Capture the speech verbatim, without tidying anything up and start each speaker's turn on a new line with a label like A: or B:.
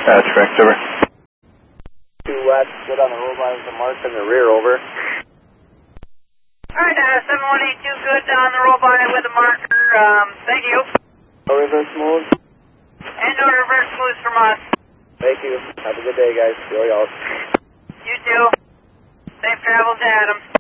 A: That's correct, over.
B: Two west, good on the road line with the mark in the rear, over.
C: Alright, uh, seven one eight two, good on the roll by with a marker, um, thank you.
B: No reverse smooth.
C: And no reverse smooth from us.
B: Thank you. Have a good day, guys. Enjoy y'all.
C: You too. Safe travels, Adam.